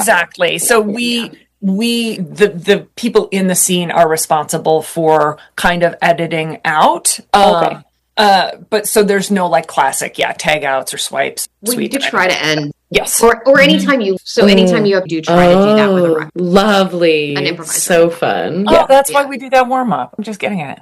exactly. So the people in the scene are responsible for kind of editing out. Okay. But so there's no like classic, tag outs or swipes. We do try to end. Yes. Or anytime anytime you do try to do that with a rhyme. Lovely. An improviser. So fun. Oh, that's why we do that warm up. I'm just getting it.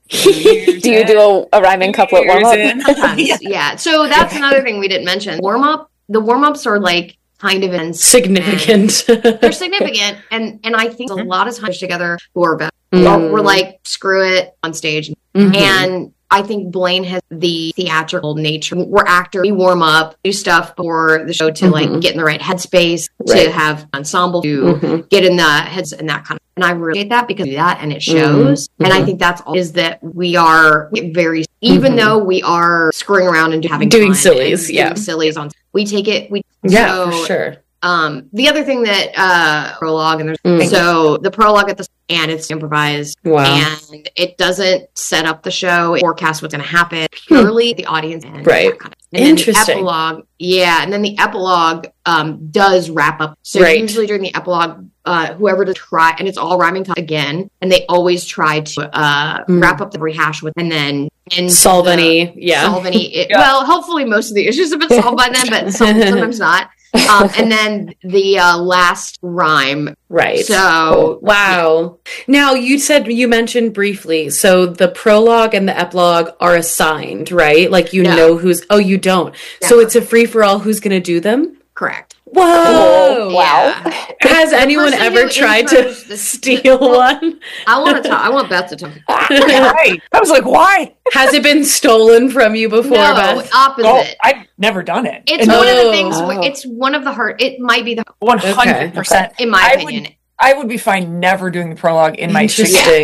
Do you do a rhyming couplet warm up? Sometimes, yeah. So that's another thing we didn't mention. The warm ups are like kind of significant. They're significant, and I think a lot of times together who are better. We're like, screw it on stage, and I think Blaine has the theatrical nature. We're actors. We warm up, do stuff for the show to like get in the right headspace, to have ensemble, to get in the heads and that kind of. And I really appreciate that because of that, and it shows. And I think that's all is that we are very, even though we are screwing around and doing sillies, doing sillies on. We take it. For sure. The other thing that prologue, and there's so the prologue at the and it's improvised, and it doesn't set up the show, it forecasts what's going to happen, purely the audience and right. Kind of. And interesting. Then the epilogue, and then the epilogue does wrap up. So usually during the epilogue, whoever to try, and it's all rhyming again, and they always try to wrap up the rehash with, and then solve any. Well, hopefully most of the issues have been solved by then, but sometimes not. And then the last rhyme. Right. So, wow. Now, you mentioned briefly, so the prologue and the epilogue are assigned, right? Like, know who's, you don't. Yeah. So it's a free-for-all who's going to do them? Correct. Whoa! Oh, wow. Has anyone ever tried to steal one? I want Beth to talk. Right. I was like, why? Has it been stolen from you before, Beth? Opposite. Oh, I've never done it. It's one of the things. It's one of the hard. It might be the 100%. In my opinion. I would be fine never doing the prologue in my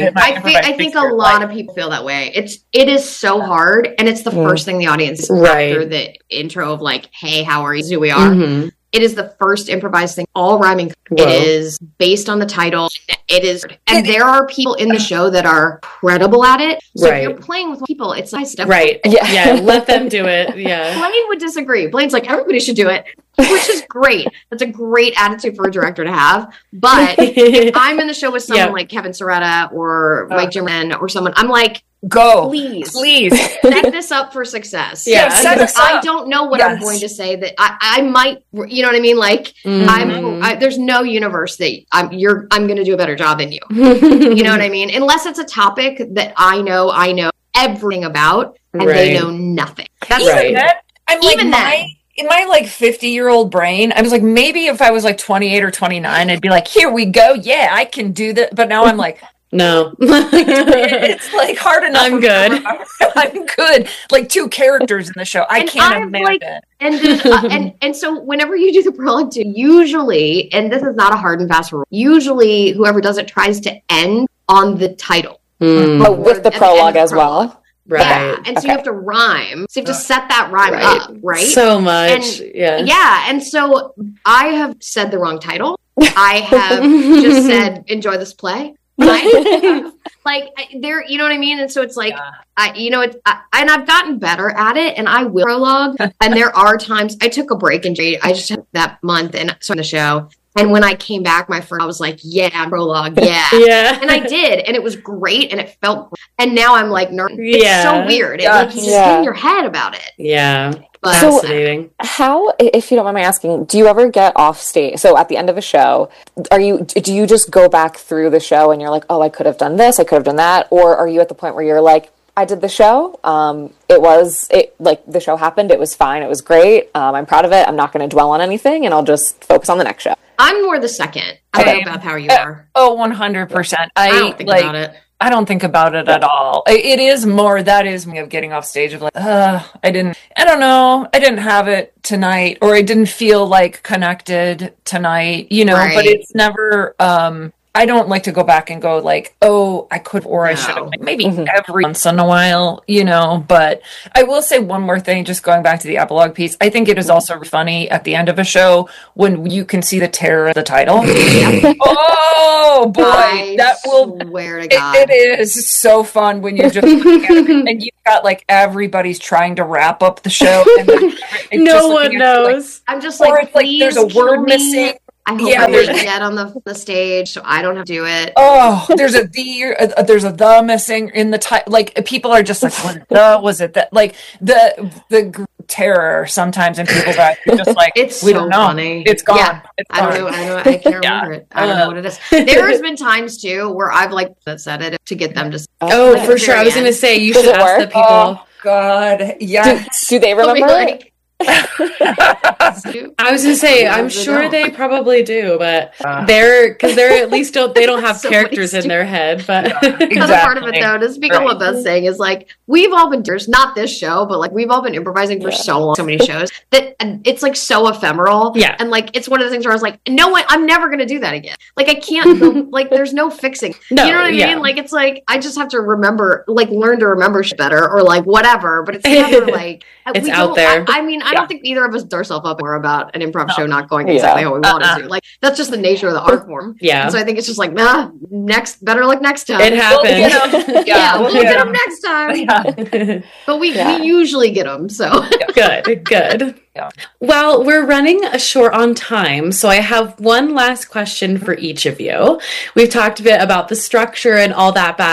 I think a lot of people feel that way. It is so hard, and it's the first thing the audience after the intro of like, "Hey, how are you?" Who we are. It is the first improvised thing, all rhyming. It is based on the title. It is, and there are people in the show that are credible at it. So if you're playing with people, it's like stuff. Right. Yeah. Let them do it. Yeah. Blaine would disagree. Blaine's like, everybody should do it, which is great. That's a great attitude for a director to have. But if I'm in the show with someone like Kevin Soretta or Mike Jimmerman or someone, I'm like, go, please set this up for success. I don't know what I'm going to say that I might, you know what I mean? Like there's no universe that I'm going to do a better job than you. You know what I mean? Unless it's a topic that I know everything about and they know nothing. That's I'm like, even in my like 50-year-old brain, I was like, maybe if I was like 28 or 29, I'd be like, here we go. Yeah, I can do that. But now I'm like, no, it's like hard enough. I'm good. I'm good. Like 2 characters in the show. I can't imagine. And so whenever you do the prologue too, usually, and this is not a hard and fast rule, usually whoever does it tries to end on the title. But with the prologue as well. Right. Yeah. And so you have to rhyme. So you have to set that rhyme up, right? So much. And so I have said the wrong title. I have just said, enjoy this play. Like there, you know what I mean? And so it's like, and I've gotten better at it, and I will prologue. And there are times I took a break and I just had that month and so on the show. And when I came back, my friend, I was like, prologue, and I did, and it was great, and it felt great. And now I'm like, it's so weird. It like you just get in your head about it. Yeah. But fascinating. How, if you don't mind my asking, do you ever get off stage? So at the end of a show, do you just go back through the show and you're like, oh, I could have done this, I could have done that? Or are you at the point where you're like, I did the show, the show happened, it was fine, it was great, I'm proud of it, I'm not going to dwell on anything, and I'll just focus on the next show? I'm more the second. I don't know about how you are. 100%. I don't think about it. I don't think about it at all. It is more, that is me of getting off stage of like, I didn't have it tonight, or I didn't feel like connected tonight, but it's never, I don't like to go back and go like, oh, I could, or I should have, maybe every once in a while, but I will say one more thing, just going back to the epilogue piece. I think it is also funny at the end of a show when you can see the terror of the title. Oh boy, swear to God. It is so fun when you just, and you've got like everybody's trying to wrap up the show. And no one knows. Like, I'm just like, or it's like there's a word missing. I hope I wouldn't get on the stage, so I don't have to do it. Oh, there's a the missing in the title. Like, people are just like, what was it that, like, the terror sometimes in people that are just like, it's we so don't know. Funny. It's gone. Yeah. It's I don't know. I can't remember it. I don't know what it is. There has been times too where I've like said it to get them to. Oh, for sure. I was going to say you should ask the people. Oh God, yeah. Do they remember? Like, I was gonna say, I'm sure they probably do, but they're at least they don't have characters in their head. But exactly. The other part of it, though, to speak on what Beth's saying, is like we've all been not this show, but like we've all been improvising for so long, so many shows that it's like so ephemeral. Yeah, and like it's one of the things where I was like, no one, I'm never gonna do that again. Like I can't. Like there's no fixing. No, you know what I mean? Like it's like I just have to remember, like learn to remember shit better, or like whatever. But it's never like it's out there. I mean, I don't think either of us put ourselves up more about an improv show not going exactly how we want it to. Like that's just the nature of the art form. Yeah. And so I think it's just like, better luck next time. It happens. We'll get them next time. Yeah. But we usually get them. So good. Yeah. Well, we're running short on time, so I have one last question for each of you. We've talked a bit about the structure and all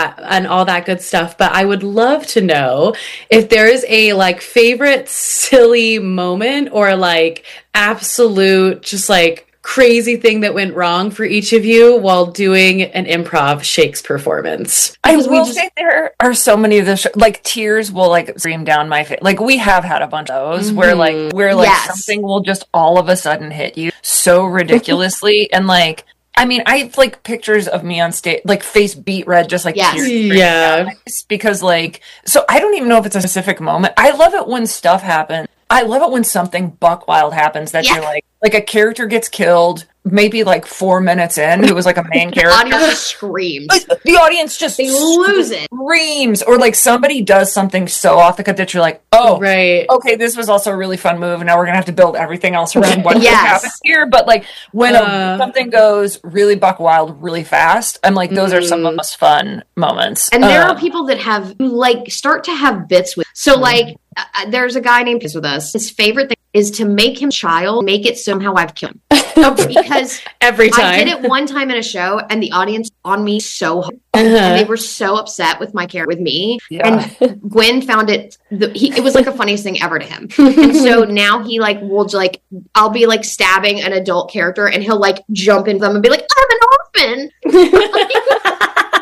that good stuff, but I would love to know if there is a like favorite silly moment or like absolute just like crazy thing that went wrong for each of you while doing an improv Shakes performance. I will say there are so many of the like tears will like stream down my face. Like we have had a bunch of those where something will just all of a sudden hit you so ridiculously and like. I mean, I have like pictures of me on stage, like face beat red, just like tears. Yeah. Because like, so I don't even know if it's a specific moment. I love it when stuff happens. I love it when something buck wild happens that you're like a character gets killed, maybe like 4 minutes in, who was like a main character. The audience screams. The audience just they lose it. Screams. Or like somebody does something so off the cut that you're like, oh, right. Okay, this was also a really fun move. And now we're going to have to build everything else around what happened here. But like when something goes really buck wild really fast, I'm like, those are some of the most fun moments. And there are people that have like start to have bits with. So like there's a guy named with us. His favorite thing is to make him child, make it somehow I've killed him. Because every time I did it one time in a show and the audience on me so hard. And they were so upset with my character, with me. Yeah. And Gwen found it, it was like the funniest thing ever to him. And so now he like, will like, I'll be like stabbing an adult character and he'll like jump into them and be like, I'm an orphan.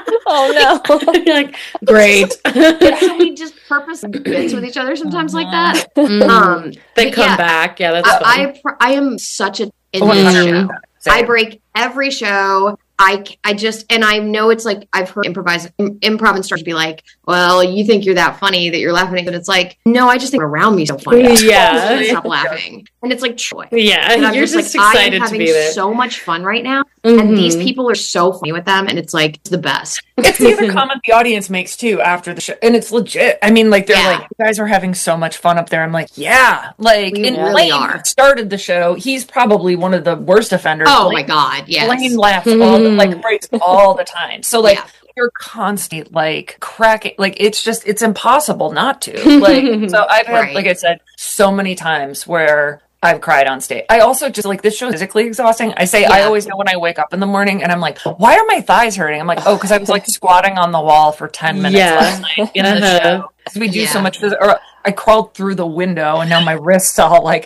Oh no. You're like, great. So we just purpose bits with each other sometimes like that. They come back. Yeah, that's fun. I am such a in this show. I break every show. I just, and I know it's like, I've heard improv instructors be like, well, you think you're that funny that you're laughing, but it's like, no, I just think around me so funny. Yeah. Stop laughing. And it's like, Troy. Yeah. And I'm you're just like, excited I'm to be there. having so much fun right now. And these people are so funny with them. And it's like, it's the best. It's the other comment the audience makes too after the show. And it's legit. I mean, like, they're like, you guys are having so much fun up there. I'm like, yeah. Like, we and really Blaine started the show. He's probably one of the worst offenders. Oh my God. Yes. Blaine laughs breaks all the time. So like, you're constantly like cracking, like it's impossible not to. Like, so I've had, like I said, so many times where I've cried on stage. I also just like, this show is physically exhausting. I say, I always know when I wake up in the morning and I'm like, why are my thighs hurting? I'm like, oh, because I was like squatting on the wall for 10 minutes last night in the show. Because we do so much or I crawled through the window and now my wrists all like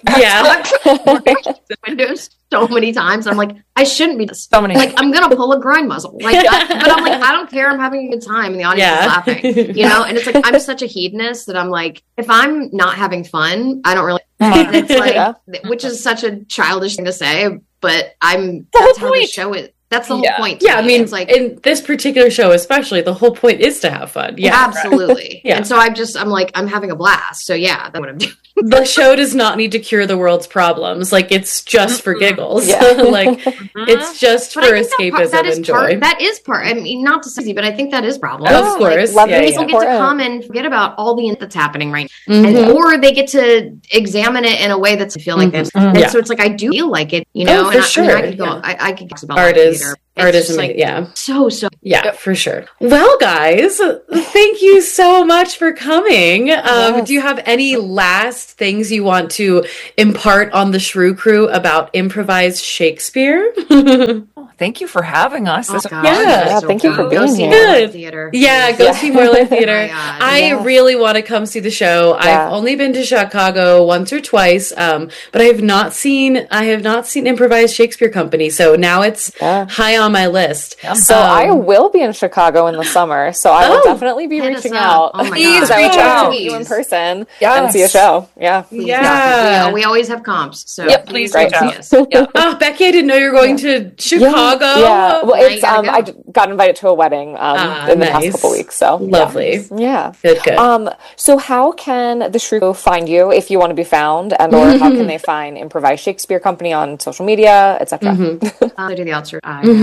the windows so many times. I'm like, I shouldn't be this. So many. Like, I'm gonna pull a groin muscle. Like, but I'm like, I don't care. I'm having a good time, and the audience is laughing. You know, and it's like I'm such a hedonist that I'm like, if I'm not having fun, I don't really. And it's like, which is such a childish thing to say, but that's how the show is. That's the whole point. Yeah, I mean, it's like in this particular show, especially, the whole point is to have fun. Yeah, absolutely. And so I'm like, I'm having a blast. So yeah, that's what I'm doing. The show does not need to cure the world's problems. Like, it's just for giggles. Yeah. Like, it's just for escapism and joy. That is part. I mean, not to say, but I think that is problem. Of course. Like, people get to come and forget about all the that's happening right now. Or they get to examine it in a way that's feel like this. And so it's like, I do feel like it, you know? For sure. I could talk about art is Art is amazing. Yeah. So. Yeah, for sure. Well, guys, thank you so much for coming. Do you have any last things you want to impart on the Shrew Crew about improvised Shakespeare? Thank you for having us. Thank you for being here. Good. Theater. Yeah, go see More Life Theater. I really want to come see the show. Yeah. I've only been to Chicago once or twice, but I have not seen Improvised Shakespeare Company. So now it's high on my list. So I will be in Chicago in the summer, so I will definitely be reaching out. Oh my Please God. reach out to you in person and see a show. Yeah. Yeah. We always have comps. So please reach reach out. us. Oh, Becky, I didn't know you were going to Chicago. Yeah. Well, it's Now you I gotta got invited to a wedding in the past couple weeks. So lovely. Yeah. Good. So how can the Shrew find you if you want to be found, and or how can they find Improvised Shakespeare Company on social media, etc.? I do the outsource.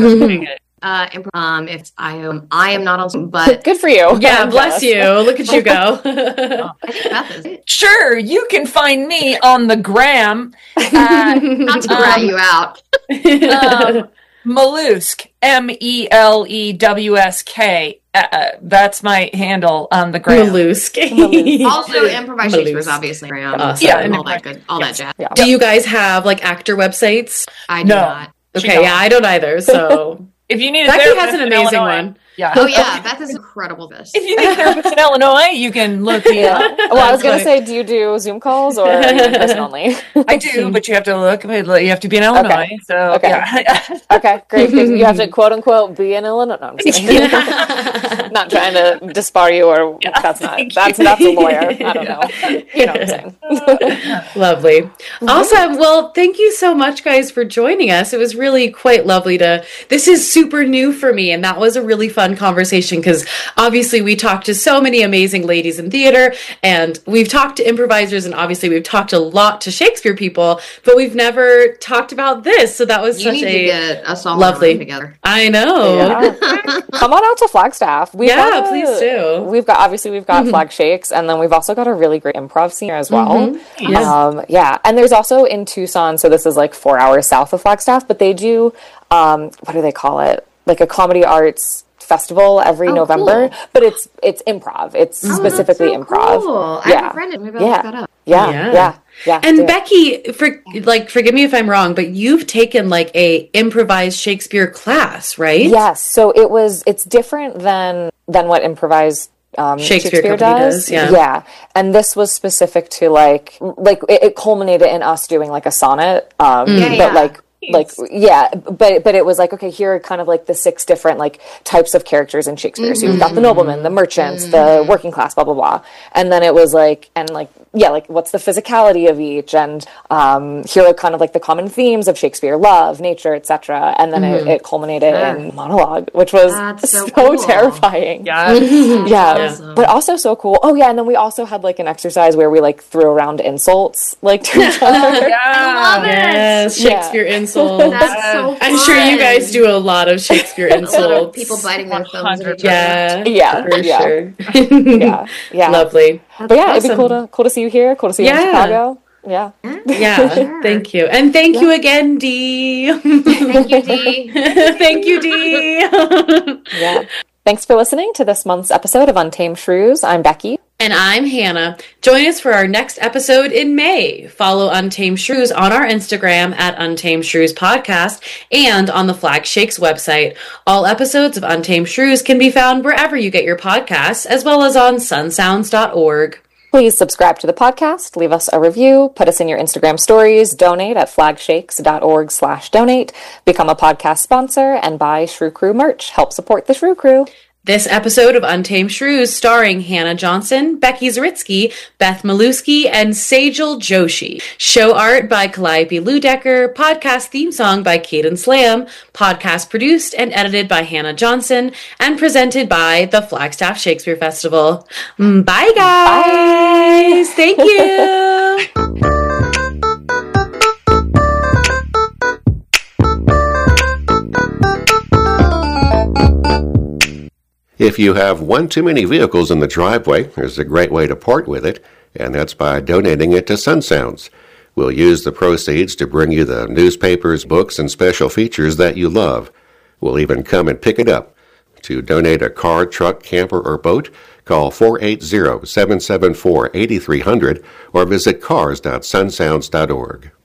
If I am not on, but Good for you. Yeah, I'm bless jealous. you. Look at you go. I think Beth is. Sure, you can find me on the gram Not to rat you out. Mollusk, MELEWSK. That's my handle on the gram. Mollusk. Also, improvised Shakespeare is obviously around. Awesome. Yeah, and all that good, all that jazz. Yeah. Do you guys have like actor websites? I do No. not. Okay, yeah, I don't either. So If you need a Becky therapist has an in amazing Illinois, one. Yeah. Oh yeah, Beth is incredible. This. If you need a therapist in Illinois, you can look me up. Well, I was going to say, do you do Zoom calls or are you in person only? I do, but you have to look. You have to be in Illinois. Okay. So Okay. yeah. Okay, great. You have to quote unquote be in Illinois. No, I'm just kidding. Not trying to disbar you, or that's a lawyer. I don't know. You know what I'm saying. Lovely. Awesome. Well, thank you so much, guys, for joining us. It was really quite lovely this is super new for me, and that was a really fun conversation because obviously we talked to so many amazing ladies in theater, and we've talked to improvisers, and obviously we've talked a lot to Shakespeare people, but we've never talked about this. So that was You need to get us all lovely together. I know. Yeah. Come on out to Flagstaff. Please do. We've got Flag Shakes, and then we've also got a really great improv scene here as well. And there's also in Tucson, so this is like 4 hours south of Flagstaff, but they do what do they call it? Like a comedy arts festival every November, cool. but it's improv. It's specifically improv. Cool. I Yeah. have a friend. Maybe I'll look that up. Yeah. And do it. Becky, forgive me if I'm wrong, but you've taken like a improvised Shakespeare class, right? Yes. So it's different than what improvised Shakespeare does. Yeah. And this was specific to like it culminated in us doing like a sonnet. But it was like, okay, here are kind of like the 6 different like types of characters in Shakespeare. So you've got the nobleman, the merchants, the working class, blah blah blah. And then it was like, what's the physicality of each, and here are kind of like the common themes of Shakespeare: love, nature, etc. And then it culminated in monologue, which was so cool. terrifying. Awesome. But also so cool. Oh yeah, and then we also had like an exercise where we like threw around insults like to each other. I love it. Yes, Shakespeare insults. That's so fun. I'm sure you guys do a lot of Shakespeare A lot of insults. people biting their thumbs at each other. For sure. Lovely. But yeah, it'd be cool to see you here. Cool to see you in Chicago. Yeah. Sure. Thank you. And thank you again, Dee. Thank you, Dee. Thank you, Dee. Yeah. Thanks for listening to this month's episode of Untamed Shrews. I'm Becky. And I'm Hannah. Join us for our next episode in May. Follow Untamed Shrews on our Instagram at Untamed Shrews Podcast and on the Flag Shakes website. All episodes of Untamed Shrews can be found wherever you get your podcasts, as well as on sunsounds.org. Please subscribe to the podcast, leave us a review, put us in your Instagram stories, donate at flagshakes.org/donate, become a podcast sponsor, and buy Shrew Crew merch. Help support the Shrew Crew. This episode of Untamed Shrews starring Hannah Johnson, Becky Zaritsky, Beth Maluski, and Sajal Joshi. Show art by Calliope Ludecker, podcast theme song by Caden Slam, podcast produced and edited by Hannah Johnson, and presented by the Flagstaff Shakespeare Festival. Bye, guys! Bye. Thank you! If you have one too many vehicles in the driveway, there's a great way to part with it, and that's by donating it to SunSounds. We'll use the proceeds to bring you the newspapers, books, and special features that you love. We'll even come and pick it up. To donate a car, truck, camper, or boat, call 480-774-8300 or visit cars.sunsounds.org.